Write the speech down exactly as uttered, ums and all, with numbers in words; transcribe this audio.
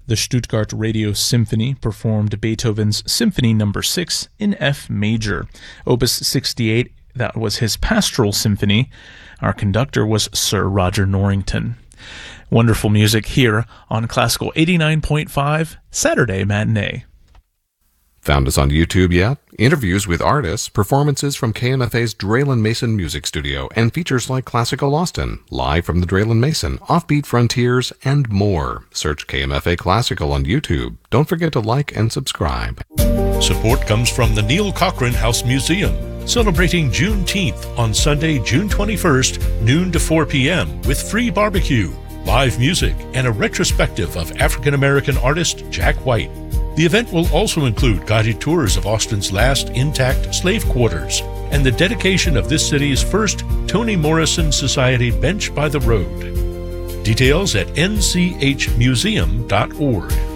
The Stuttgart Radio Symphony performed Beethoven's Symphony Number six in F major. Opus sixty-eight, that was his Pastoral Symphony. Our conductor was Sir Roger Norrington. Wonderful music here on Classical eighty-nine point five, Saturday Matinee. Found us on YouTube yet? Interviews with artists, performances from K M F A's Draylen Mason Music Studio, and features like Classical Austin, Live from the Draylen Mason, Offbeat Frontiers, and more. Search K M F A Classical on YouTube. Don't forget to like and subscribe. Support comes from the Neil Cochran House Museum, celebrating Juneteenth on Sunday, June twenty-first, noon to four p.m. with free barbecue, live music, and a retrospective of African-American artist Jack White. The event will also include guided tours of Austin's last intact slave quarters and the dedication of this city's first Toni Morrison Society bench by the road. Details at n c h museum dot org.